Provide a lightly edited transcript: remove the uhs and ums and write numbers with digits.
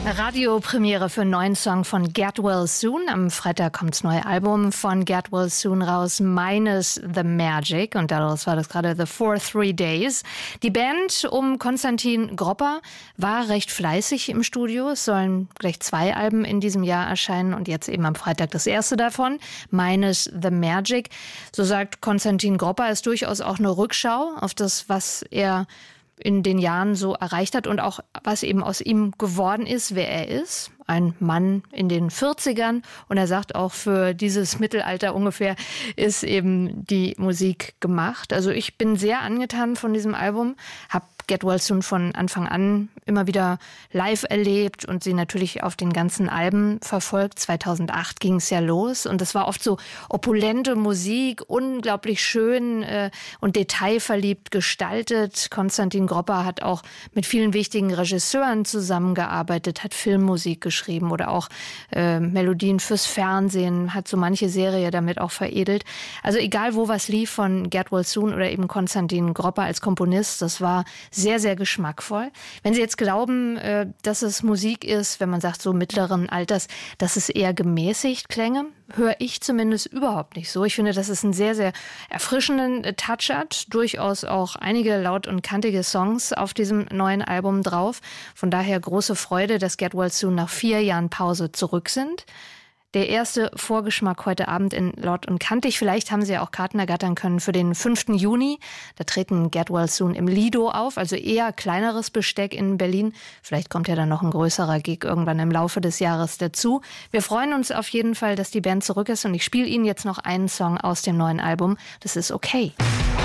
Radiopremiere für einen neuen Song von Get Well Soon. Am Freitag kommt das neue Album von Get Well Soon raus, Minus the Magic. Und daraus war das gerade The 4-3 Days. Die Band um Konstantin Gropper war recht fleißig im Studio. Es sollen gleich 2 Alben in diesem Jahr erscheinen und jetzt eben am Freitag das erste davon, Minus the Magic. So sagt Konstantin Gropper, ist durchaus auch eine Rückschau auf das, was er in den Jahren so erreicht hat und auch was eben aus ihm geworden ist, wer er ist. Ein Mann in den 40ern. Und er sagt auch, für dieses Mittelalter ungefähr ist eben die Musik gemacht. Also ich bin sehr angetan von diesem Album, habe Get Well Soon von Anfang an immer wieder live erlebt und sie natürlich auf den ganzen Alben verfolgt. 2008 ging es ja los und es war oft so opulente Musik, unglaublich schön und detailverliebt gestaltet. Konstantin Gropper hat auch mit vielen wichtigen Regisseuren zusammengearbeitet, hat Filmmusik geschrieben oder auch Melodien fürs Fernsehen, hat so manche Serie damit auch veredelt. Also egal, wo was lief von Get Well Soon oder eben Konstantin Gropper als Komponist, das war sehr, sehr geschmackvoll. Wenn Sie jetzt glauben, dass es Musik ist, wenn man sagt so mittleren Alters, dass es eher gemäßigt klänge, höre ich zumindest überhaupt nicht so. Ich finde, dass es einen sehr, sehr erfrischenden Touch hat. Durchaus auch einige laut und kantige Songs auf diesem neuen Album drauf. Von daher große Freude, dass Get Well Soon nach 4 Jahren Pause zurück sind. Der erste Vorgeschmack heute Abend in Laut und Kantig. Vielleicht haben Sie ja auch Karten ergattern können für den 5. Juni. Da treten Get Well Soon im Lido auf, also eher kleineres Besteck in Berlin. Vielleicht kommt ja dann noch ein größerer Gig irgendwann im Laufe des Jahres dazu. Wir freuen uns auf jeden Fall, dass die Band zurück ist und ich spiele Ihnen jetzt noch einen Song aus dem neuen Album. Das ist Okay.